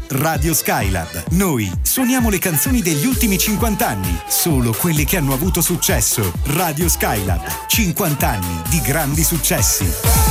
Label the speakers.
Speaker 1: Radio Skylab. Noi suoniamo le canzoni degli ultimi 50 anni, solo quelle che hanno avuto successo. Radio Skylab, 50 anni di grandi successi.